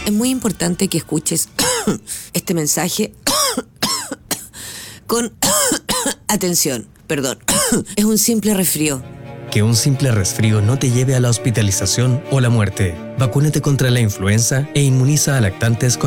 Es muy importante que escuches este mensaje con atención. Perdón, es un simple resfrío. Que un simple resfrío no te lleve a la hospitalización o la muerte. Vacúnate contra la influenza e inmuniza a lactantes con